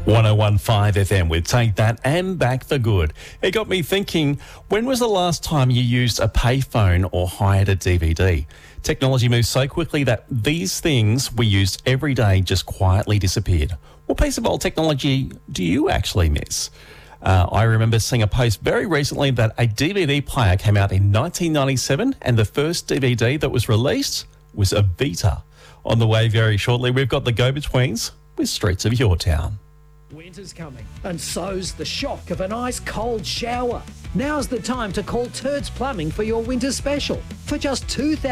101.5 FM with Take That and Back for Good. It got me thinking, when was the last time you used a payphone or hired a DVD? Technology moves so quickly that these things we used every day just quietly disappeared. What piece of old technology do you actually miss? I remember seeing a post very recently that a DVD player came out in 1997 and the first DVD that was released was a Vita. On the way very shortly, we've got the Go-Betweens with Streets of Your Town. Winter's coming, and so's the shock of an ice-cold shower. Now's the time to call Turds Plumbing for your winter special. For just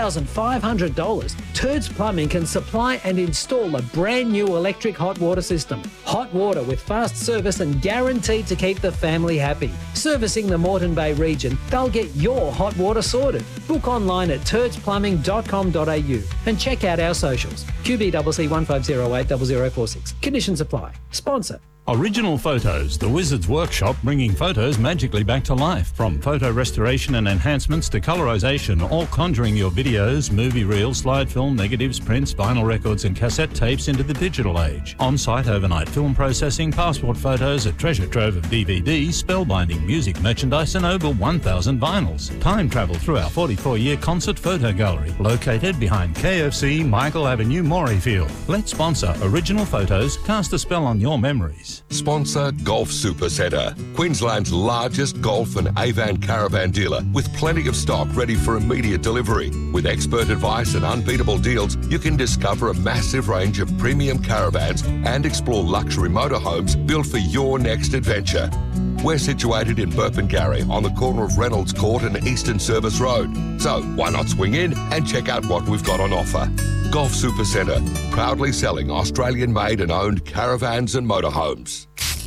$2,500, Turds Plumbing can supply and install a brand new electric hot water system. Hot water with fast service and guaranteed to keep the family happy. Servicing the Moreton Bay region, they'll get your hot water sorted. Book online at turdsplumbing.com.au and check out our socials. QBCC 1508 0046. Conditions apply. Sponsor. Original Photos, the Wizard's Workshop, bringing photos magically back to life. From photo restoration and enhancements to colorization, all conjuring your videos, movie reels, slide film, negatives, prints, vinyl records and cassette tapes into the digital age. On-site overnight film processing, passport photos, a treasure trove of DVDs, spellbinding music merchandise and over 1,000 vinyls. Time travel through our 44-year concert photo gallery, located behind KFC, Michael Avenue, Morayfield. Let's sponsor Original Photos, cast a spell on your memories. Sponsor Golf Supercentre, Queensland's largest golf and Avan caravan dealer with plenty of stock ready for immediate delivery. With expert advice and unbeatable deals, you can discover a massive range of premium caravans and explore luxury motorhomes built for your next adventure. We're situated in Burpengary on the corner of Reynolds Court and Eastern Service Road. So why not swing in and check out what we've got on offer. Golf Supercentre, proudly selling Australian-made and owned caravans and motorhomes.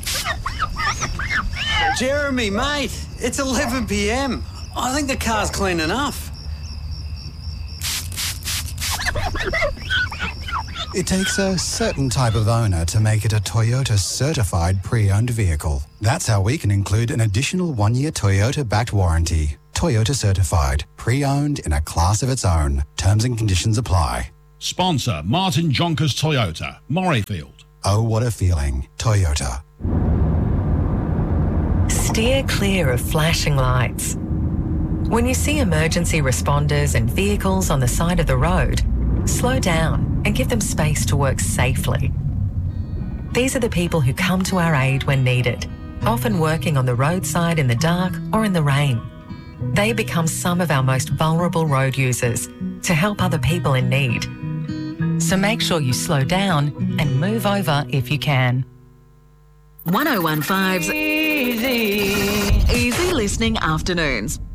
Jeremy, mate, it's 11 p.m. I think the car's clean enough. It takes a certain type of owner to make it a Toyota certified pre-owned vehicle. That's how we can include an additional 1-year Toyota-backed warranty. Toyota certified, pre-owned in a class of its own. Terms and conditions apply. Sponsor Martin Jonkers Toyota, Morayfield. Oh, what a feeling. Toyota. Steer clear of flashing lights. When you see emergency responders and vehicles on the side of the road, slow down and give them space to work safely. These are the people who come to our aid when needed, often working on the roadside in the dark or in the rain. They become some of our most vulnerable road users to help other people in need. So make sure you slow down and move over if you can. 101.5's Easy Listening Afternoons.